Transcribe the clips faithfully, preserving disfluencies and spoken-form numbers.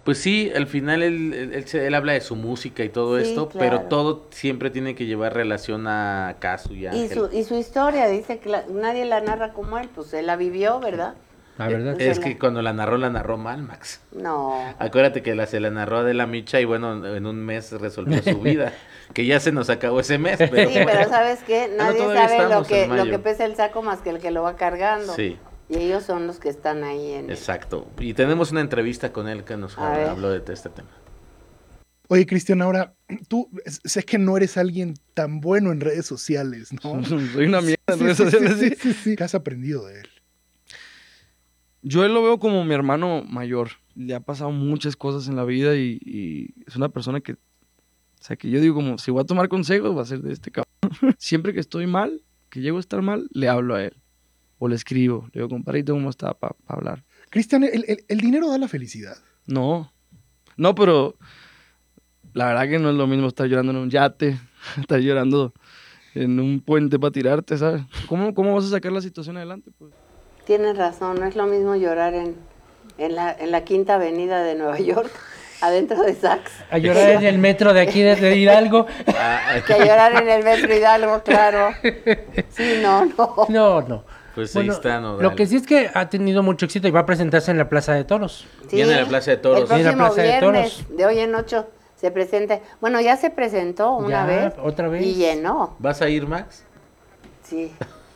Pues sí, al final él, él, él, se- él habla de su música y todo Sí, esto, pero claro. todo siempre tiene que llevar relación a Casu y a Y Ángela. su, y su historia, dice que la- nadie la narra como él, pues él la vivió, ¿verdad? La Eh, verdad. Pues Es él la- que cuando la narró, la narró mal, Max. No. Acuérdate que la, se la narró Adela Micha y bueno, en un mes resolvió su vida. Que ya se nos acabó ese mes, pero Sí, pero ¿sabes qué? Ah, no, Nadie todavía sabe lo estamos que, en lo que mayo. pesa el saco más que el que lo va cargando. Sí, Y ellos son los que están ahí en... exacto. Y tenemos una entrevista con él que nos A ver. habló de este tema. Oye, Cristian, ahora, tú sé que no eres alguien tan bueno en redes sociales, ¿no? Soy una mierda en Sí, redes sí, sociales. sí, sí. sí, sí. ¿Qué has aprendido de él? Yo él lo veo como mi hermano mayor. Le ha pasado muchas cosas en la vida y, y es una persona que, o sea, que yo digo como, si voy a tomar consejos, va a ser de este cabrón. Siempre que estoy mal, que llego a estar mal, le hablo a él. O le escribo, le digo, compadrito, ¿cómo está? Para hablar. Cristian, el, el- el dinero da la felicidad. No, no, pero la verdad que no es lo mismo estar llorando en un yate, estar llorando en un puente para tirarte, ¿sabes? ¿Cómo, cómo vas a sacar la situación adelante? Pues? Tienes razón, no es lo mismo llorar en, en, la, en la Quinta Avenida de Nueva York, adentro de Saks, A llorar en el metro de aquí de, de Hidalgo. Ah, que llorar en el Metro Hidalgo, claro. Sí, no, no. No, no. pues Bueno, ahí está, ¿no? lo que sí es que ha tenido mucho éxito y va a presentarse en la Plaza de Toros. Sí, Viene a la Plaza de Toros. El Viene a la próximo Plaza de viernes, Toros. de hoy en ocho, se presenta. Bueno, ya se presentó una Ya, vez. otra vez. Y llenó. ¿Vas a ir, Max? Sí.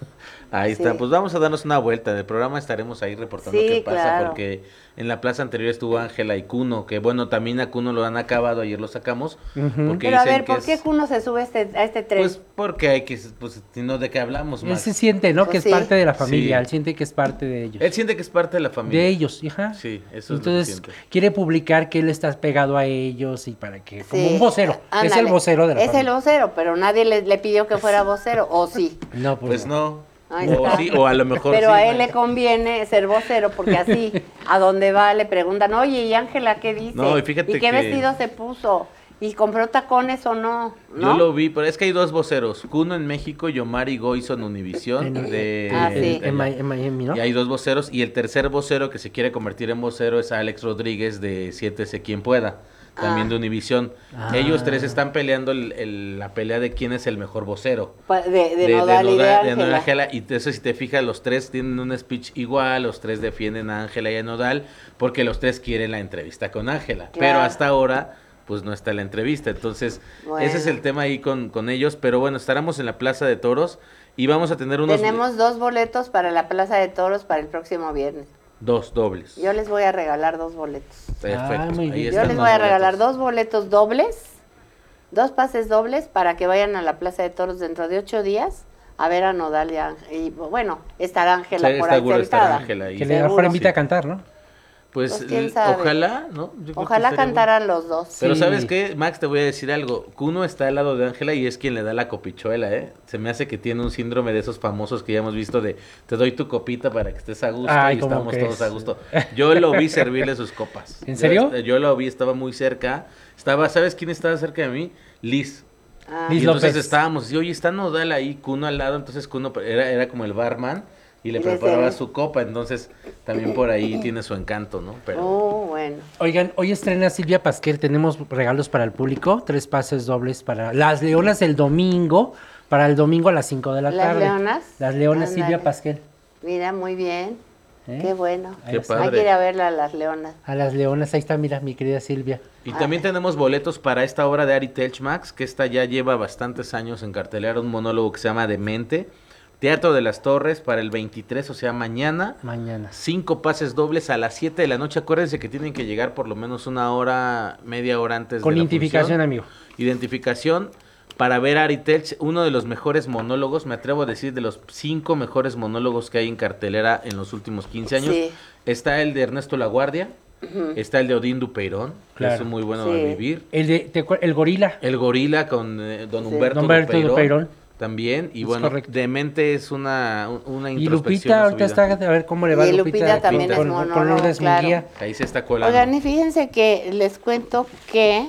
Ahí Sí. está, pues vamos a darnos una vuelta. En el programa estaremos ahí reportando Sí, qué pasa, claro. porque en la plaza anterior estuvo Ángela y Cuno, que bueno, también a Cuno lo han acabado, ayer lo sacamos. Ujú. Porque Pero a dicen ver, que ¿por qué es- Juno se sube a este, a este tren? Pues porque hay que, pues, si no, ¿de qué hablamos, Él Max? se siente, ¿no? Pues que es sí. parte de la familia. Sí. Él siente que es parte de ellos. Él siente que es parte de la familia. De ellos, hija. Sí, eso Entonces, es lo que siente. quiere publicar que él está pegado a ellos y para que, como Sí. un vocero. Es Ándale. el vocero de la Es familia. el vocero, pero nadie le, le pidió que fuera vocero, ¿o sí? No, pues, Pues no. no. Ahí O está. sí, o a lo mejor Pero sí, a él Max. le conviene ser vocero, porque así, a donde va, le preguntan, oye, ¿y Ángela qué dice? No, y fíjate qué que- vestido se puso? ¿Y compró tacones o no? Yo ¿No? lo vi, pero es que hay dos voceros. Cuno en México y Omar y Goizo en Univisión. En- de, Ah, sí. de En, allá. Mi- en Miami, ¿no? Y hay dos voceros. Y el tercer vocero que se quiere convertir en vocero es Alex Rodríguez de siete C Quien Pueda, también Ah. de Univisión. Ah. Ellos tres están peleando el- el- la pelea de quién es el mejor vocero. Pa- De, de, Nodal y de Nodal- de Nodal y Ángela. Ángela. Y eso, si te fijas, los tres tienen un speech igual, los tres defienden a Ángela y a Nodal, porque los tres quieren la entrevista con Ángela. Pero Claro. hasta ahora, pues no está la entrevista. Entonces, Bueno. ese es el tema ahí con, con ellos. Pero bueno, estaremos en la Plaza de Toros y vamos a tener unos Tenemos dos boletos para la Plaza de Toros para el próximo viernes. dos dobles. Yo les voy a regalar dos boletos. Perfecto. Ah, muy ahí bien. Yo están les los voy a boletos. regalar dos boletos dobles, dos pases dobles para que vayan a la Plaza de Toros dentro de ocho días a ver a Nodal y, Ángel- y bueno, estará Ángela Sí, por ahí seguro estará sentada. Ángela ahí. Que le a lo mejor Seguro. invita Sí. a cantar, ¿no? Pues, Pues, quién l- sabe. ojalá, ¿no? Yo creo que Ojalá estaría cantaran los dos. Pero Sí. ¿sabes qué, Max? Te voy a decir algo. Kuno está al lado de Ángela y es quien le da la copichuela, ¿eh? Se me hace que tiene un síndrome de esos famosos que ya hemos visto de te doy tu copita para que estés a gusto Ay, y ¿cómo estamos crees? todos a gusto. Yo lo vi servirle sus copas. ¿En Yo serio? est- Yo, lo vi, estaba muy cerca. Estaba, ¿sabes quién estaba cerca de mí? Liz. Ah, Liz Y entonces López. estábamos, y oye, está Nodal ahí, Kuno al lado, entonces Kuno era, era como el barman y le Y le preparaba servía. su copa, entonces también por ahí tiene su encanto, ¿no? Pero oh, bueno. Oigan, hoy estrena Silvia Pasquel, tenemos regalos para el público, tres pases dobles para Las Leonas el domingo, para el domingo a las cinco de la ¿Las tarde. Leonas? Las Leonas, Ándale. Silvia Pasquel. Mira, muy bien. ¿eh? Qué bueno. Ahí Qué está. padre. Hay que ir a verla a las leonas. A las Leonas, ahí está, mira, mi querida Silvia. Y también tenemos boletos para esta obra de Ari Telch, Max, que esta ya lleva bastantes años en cartelera, un monólogo que se llama Demente. Teatro de las Torres para el veintitrés, o sea, mañana. Mañana. Cinco pases dobles a las siete de la noche. Acuérdense que tienen que llegar por lo menos una hora, media hora antes Con de la identificación, función. amigo. Identificación para ver a Ari Telch, uno de los mejores monólogos, me atrevo a decir, de los cinco mejores monólogos que hay en cartelera en los últimos quince años. Sí. Está el de Ernesto Laguardia, está el de Odín Dupeirón, que Claro. es muy bueno Sí. de vivir. El de te acuer- el gorila. El Gorila con eh, Don Sí. Humberto, Don Humberto Dupeirón, Dupeirón. también. Y Es bueno, correcto. Demente es una, una Y introspección Lupita, de su ahorita está, vida. a ver cómo le va Y a Lupita Lupita. también es con, monólogo, con Lourdes claro. Munguía. Ahí se está colando. Oigan, y fíjense que les cuento que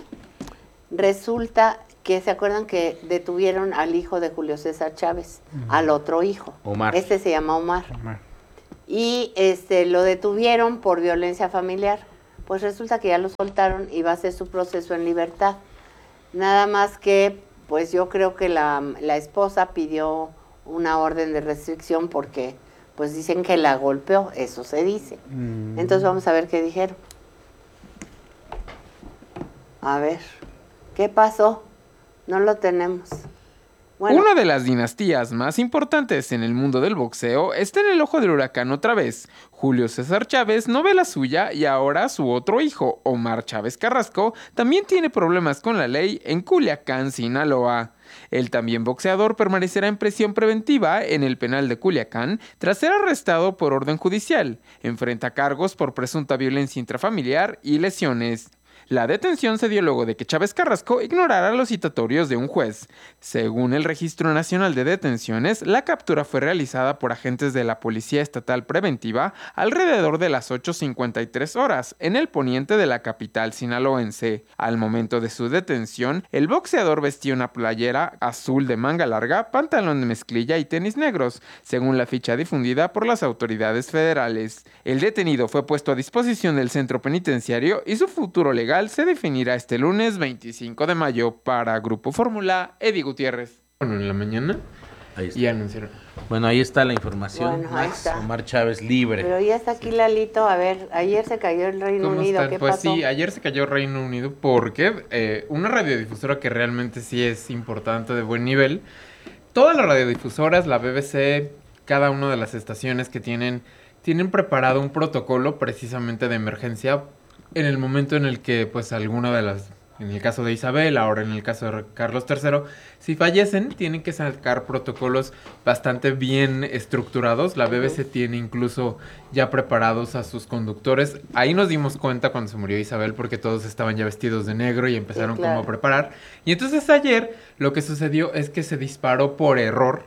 resulta que se acuerdan que detuvieron al hijo de Julio César Chávez, al otro hijo. Omar. Este se llama Omar. Y este lo detuvieron por violencia familiar, pues resulta que ya lo soltaron y va a hacer su proceso en libertad. Nada más que, pues yo creo que la, la esposa pidió una orden de restricción porque, pues dicen que la golpeó, eso se dice. Mm. Entonces vamos a ver qué dijeron. A ver, ¿qué pasó? No lo tenemos. Bueno. Una de las dinastías más importantes en el mundo del boxeo está en el ojo del huracán otra vez. Julio César Chávez no ve la suya y ahora su otro hijo, Omar Chávez Carrasco, también tiene problemas con la ley en Culiacán, Sinaloa. El también boxeador permanecerá en prisión preventiva en el penal de Culiacán tras ser arrestado por orden judicial. Enfrenta cargos por presunta violencia intrafamiliar y lesiones. La detención se dio luego de que Chávez Carrasco ignorara los citatorios de un juez. Según el Registro Nacional de Detenciones, la captura fue realizada por agentes de la Policía Estatal Preventiva alrededor de las ocho cincuenta y tres horas en el poniente de la capital sinaloense. Al momento de su detención, el boxeador vestía una playera azul de manga larga, pantalón de mezclilla y tenis negros, según la ficha difundida por las autoridades federales. El detenido fue puesto a disposición del centro penitenciario y su futuro legal se definirá este lunes veinticinco de mayo. Para Grupo Fórmula, Eddie Gutiérrez. Bueno, en la mañana Ahí está. y anunciaron. Bueno, ahí está la información. Bueno, ahí Max, está. Omar Chávez libre. Pero ya está aquí Lalito, a ver, ayer se cayó el Reino ¿Cómo Unido, están? ¿qué Pues pasó? sí, ayer se cayó Reino Unido porque eh, una radiodifusora que realmente sí es importante, de buen nivel. Todas las radiodifusoras, la B B C, cada una de las estaciones que tienen, tienen preparado un protocolo precisamente de emergencia en el momento en el que, pues, alguna de las, en el caso de Isabel, ahora en el caso de Carlos tercero, si fallecen, tienen que sacar protocolos bastante bien estructurados. La B B C tiene incluso ya preparados a sus conductores. Ahí nos dimos cuenta cuando se murió Isabel, porque todos estaban ya vestidos de negro y empezaron Sí, claro. como a preparar. Y entonces ayer lo que sucedió es que se disparó por error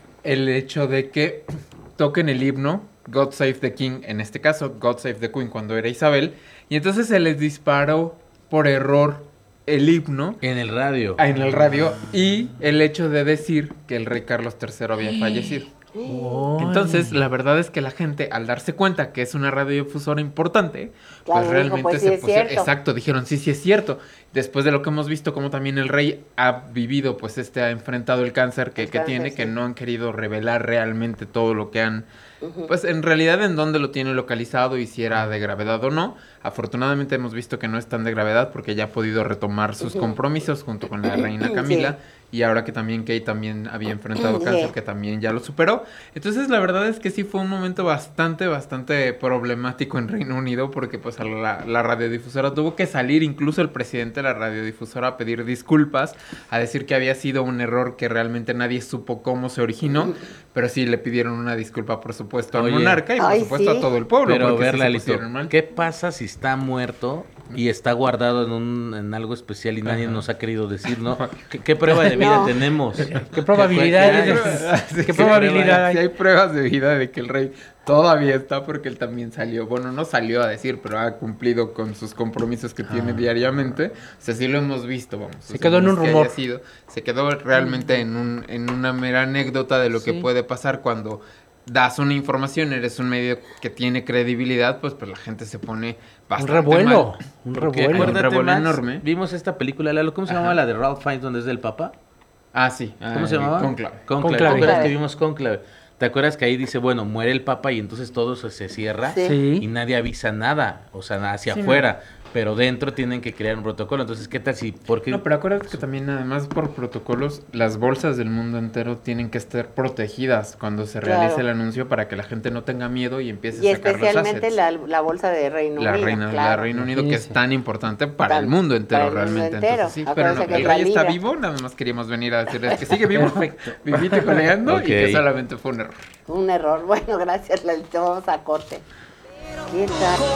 el hecho de que toquen el himno God Save the King, en este caso God Save the Queen cuando era Isabel, y entonces se les disparó por error el himno En el radio. en el radio y el hecho de decir que el rey Carlos tercero había fallecido. Ay. Entonces, la verdad es que la gente, al darse cuenta que es una radiodifusora importante, Claro, pues dijo, realmente pues, sí se es pusieron, cierto. exacto, dijeron, sí, sí es cierto. Después de lo que hemos visto, como también el rey ha vivido, pues este ha enfrentado el cáncer que, El que cáncer, tiene, sí. que no han querido revelar realmente todo lo que han, Ujú. pues en realidad en dónde lo tiene localizado y si era de gravedad o no. Afortunadamente hemos visto que no es tan de gravedad porque ya ha podido retomar sus Ujú. compromisos junto con la reina Camila. Y ahora que también Kate también había enfrentado Sí. cáncer, que también ya lo superó. Entonces la verdad es que sí fue un momento bastante, bastante problemático en Reino Unido, porque pues a la, la radiodifusora tuvo que salir, incluso el presidente de la radiodifusora, a pedir disculpas, a decir que había sido un error que realmente nadie supo cómo se originó, pero sí le pidieron una disculpa, por supuesto, al Oye. monarca y por Ay, supuesto sí. a todo el pueblo. Pero porque sí verla, se Lito, pusieron mal. ¿qué pasa si está muerto y está guardado en un en algo especial y nadie Ajá. nos ha querido decir, ¿no? ¿Qué, qué prueba de vida No. tenemos? ¿Qué probabilidad ¿Qué- es? ¿Qué Sí, probabilidad hay? Sí hay? hay pruebas de vida de que el rey todavía está, porque él también salió, bueno, no salió a decir, pero ha cumplido con sus compromisos que tiene diariamente. O sea, sí lo hemos visto, vamos. Se O sea, quedó en no un es que rumor. haya sido, se quedó realmente en, un, en una mera anécdota de lo que Sí. puede pasar cuando das una información, eres un medio que tiene credibilidad, pues, pues la gente se pone Un bastante revuelo. mal. Un Porque revuelo. acuérdate- acuérdate, revuelo Max, enorme. vimos esta película, Lalo, ¿cómo se Ajá. llama la de Ralph Fiennes, donde es del Papa? Ah, sí. ¿Cómo ah, se llamaba? Cónclave. Cónclave. Cónclave. ¿Te acuerdas que Cónclave. vimos Cónclave? ¿Te acuerdas que ahí dice, bueno, muere el Papa y entonces todo se, se cierra Sí. Sí. y nadie avisa nada, o sea, hacia Sí, afuera, pero dentro tienen que crear un protocolo? Entonces, ¿qué tal si? Porque No, pero acuérdate que también, además, por protocolos, las bolsas del mundo entero tienen que estar protegidas cuando se Claro. realice el anuncio para que la gente no tenga miedo y empiece Y a sacar los especialmente assets. la, la bolsa de Reino La Unido. reina, la claro. Reino Unido, que es Imagínese. tan importante para Tan- el mundo entero, para el mundo realmente. entero. Entonces, sí, pero no, Acuérdense que el es la rey está liga. vivo, nada más queríamos venir a decirles que sigue vivo, vivito y coleando, Ok. y que solamente fue un error. Un error. Bueno, gracias, Lalito. Vamos a corte. ¿Qué tal?